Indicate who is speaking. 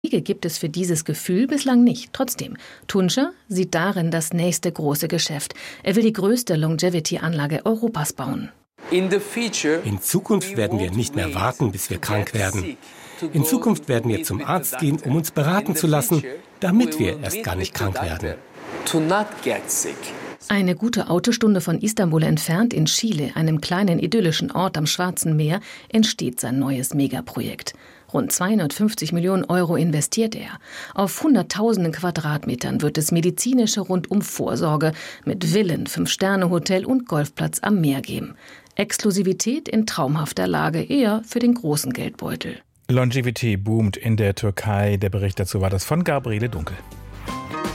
Speaker 1: Belege gibt es für dieses Gefühl bislang nicht. Trotzdem, Tuncer sieht darin das nächste große Geschäft. Er will die größte Longevity-Anlage Europas bauen.
Speaker 2: In Zukunft werden wir nicht mehr warten, bis wir krank werden. In Zukunft werden wir zum Arzt gehen, um uns beraten zu lassen, damit wir erst gar nicht krank werden.
Speaker 1: Eine gute Autostunde von Istanbul entfernt in Chile, einem kleinen idyllischen Ort am Schwarzen Meer, entsteht sein neues Megaprojekt. Rund 250 Millionen Euro investiert er. Auf hunderttausenden Quadratmetern wird es medizinische Rundum-Vorsorge mit Villen, 5-Sterne-Hotel und Golfplatz am Meer geben. Exklusivität in traumhafter Lage, eher für den großen Geldbeutel.
Speaker 3: Longevity boomt in der Türkei. Der Bericht dazu war das von Gabriele Dunkel.